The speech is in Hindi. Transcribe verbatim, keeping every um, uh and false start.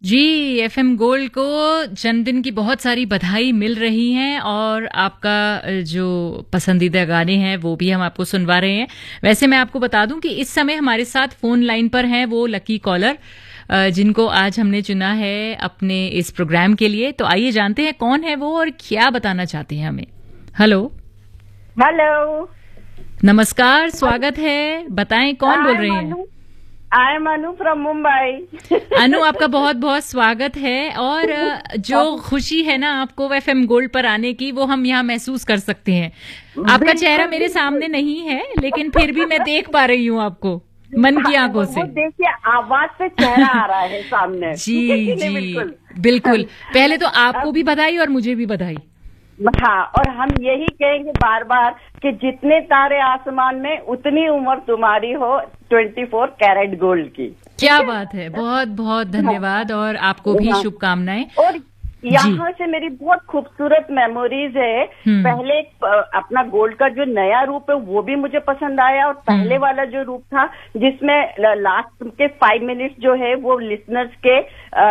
जी, एफएम गोल्ड को जन्मदिन की बहुत सारी बधाई मिल रही हैं और आपका जो पसंदीदा गाने हैं वो भी हम आपको सुनवा रहे हैं। वैसे मैं आपको बता दूं कि इस समय हमारे साथ फोन लाइन पर हैं वो लकी कॉलर जिनको आज हमने चुना है अपने इस प्रोग्राम के लिए। तो आइए जानते हैं कौन है वो और क्या बताना चाहते हैं हमें। हेलो हेलो, नमस्कार, स्वागत है। बताएं कौन बोल रहे हैं? I am Anu from Mumbai. अनु, आपका बहुत बहुत स्वागत है। और जो खुशी है ना आपको एफएम गोल्ड पर आने की, वो हम यहाँ महसूस कर सकते हैं। आपका चेहरा मेरे सामने नहीं है, लेकिन फिर भी मैं देख पा रही हूँ आपको मन की आंखों से। देखिए, आवाज से चेहरा आ रहा है सामने। जी जी बिल्कुल बिल्कुल। पहले तो आपको भी बधाई और मुझे भी बधाई। हाँ, और हम यही कहेंगे बार बार कि जितने तारे आसमान में उतनी उम्र तुम्हारी हो चौबीस कैरेट गोल्ड की। क्या बात है, बहुत बहुत धन्यवाद और आपको भी शुभकामनाएं। और यहाँ से मेरी बहुत खूबसूरत मेमोरीज है। पहले अपना गोल्ड का जो नया रूप है वो भी मुझे पसंद आया, और पहले वाला जो रूप था जिसमें लास्ट के फाइव मिनट्स जो है वो लिसनर्स के